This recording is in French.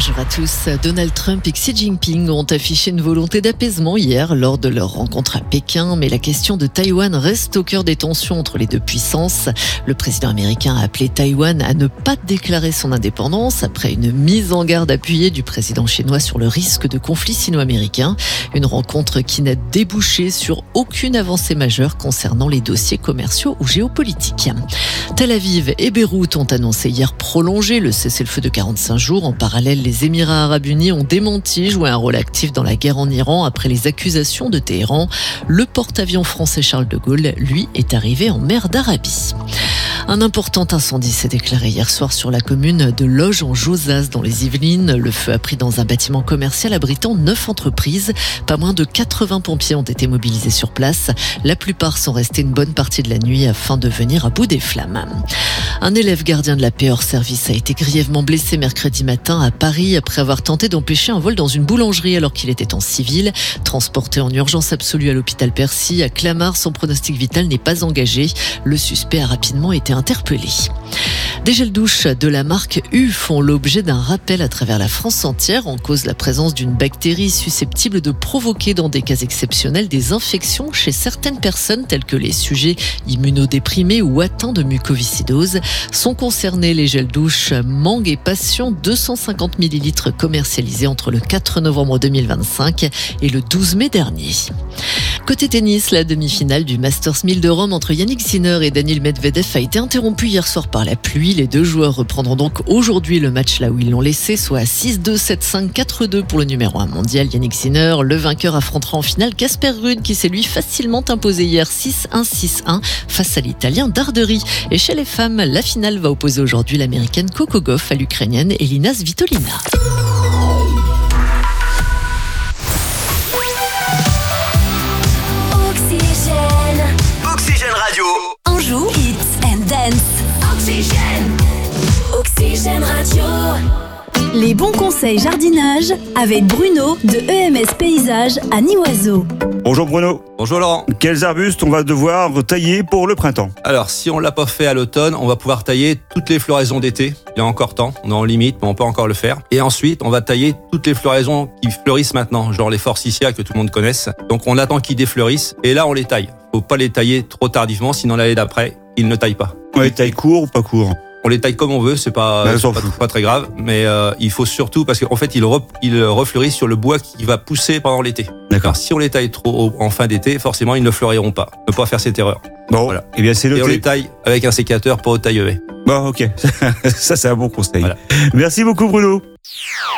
Bonjour à tous. Donald Trump et Xi Jinping ont affiché une volonté d'apaisement hier lors de leur rencontre à Pékin, mais la question de Taïwan reste au cœur des tensions entre les deux puissances. Le président américain a appelé Taïwan à ne pas déclarer son indépendance après une mise en garde appuyée du président chinois sur le risque de conflit sino-américain. Une rencontre qui n'a débouché sur aucune avancée majeure concernant les dossiers commerciaux ou géopolitiques. Tel Aviv et Beyrouth ont annoncé hier prolonger le cessez-le-feu de 45 jours. En parallèle, les Émirats arabes unis ont démenti jouer un rôle actif dans la guerre en Iran après les accusations de Téhéran. Le porte-avions français Charles de Gaulle, lui, est arrivé en mer d'Arabie. Un important incendie s'est déclaré hier soir sur la commune de Loges en Josas dans les Yvelines. Le feu a pris dans un bâtiment commercial abritant 9 entreprises. Pas moins de 80 pompiers ont été mobilisés sur place. La plupart sont restés une bonne partie de la nuit afin de venir à bout des flammes. Un élève gardien de la paix hors service a été grièvement blessé mercredi matin à Paris après avoir tenté d'empêcher un vol dans une boulangerie alors qu'il était en civil. Transporté en urgence absolue à l'hôpital Percy, à Clamart, son pronostic vital n'est pas engagé. Le suspect a rapidement été interpellé. Des gels douche de la marque U font l'objet d'un rappel à travers la France entière. En cause la présence d'une bactérie susceptible de provoquer dans des cas exceptionnels des infections chez certaines personnes telles que les sujets immunodéprimés ou atteints de mucoviscidose. Sont concernés les gels douche Mangue et Passion, 250 ml commercialisés entre le 4 novembre 2025 et le 12 mai dernier. Côté tennis, la demi-finale du Masters 1000 de Rome entre Yannick Sinner et Daniil Medvedev a été interrompue hier soir par la pluie. Les deux joueurs reprendront donc aujourd'hui le match là où ils l'ont laissé, soit à 6-2, 7-5, 4-2 pour le numéro 1 mondial Yannick Sinner. Le vainqueur affrontera en finale Casper Ruud qui s'est lui facilement imposé hier 6-1, 6-1 face à l'Italien Darderi. Et chez les femmes, la finale va opposer aujourd'hui l'Américaine Coco Gauff à l'Ukrainienne Elina Svitolina. Oxygène Radio. Anjou, Hits and Dance. Oxygène Radio. Les bons conseils jardinage avec Bruno de EMS Paysage à Nioiseau. Bonjour Bruno. Bonjour Laurent. Quels arbustes on va devoir tailler pour le printemps? Alors, si on l'a pas fait à l'automne, on va pouvoir tailler toutes les floraisons d'été. Il y a encore temps, on est en limite, mais on peut encore le faire. Et ensuite, on va tailler toutes les floraisons qui fleurissent maintenant, genre les forsythias que tout le monde connaisse. Donc, on attend qu'ils défleurissent et là, on les taille. Faut pas les tailler trop tardivement, sinon l'année d'après, ils ne taillent pas. On les taille court ou pas court? On les taille comme on veut, c'est pas très grave, mais il faut surtout, parce qu'en fait, ils refleurissent sur le bois qui va pousser pendant l'été. D'accord. Alors, si on les taille trop haut en fin d'été, forcément, ils ne fleuriront pas. Ne pas faire cette erreur. Bon, voilà. Eh bien c'est noté. Et on les taille avec un sécateur, pas au taille-œil. Bon, ok. Ça, c'est un bon conseil. Voilà. Merci beaucoup Bruno.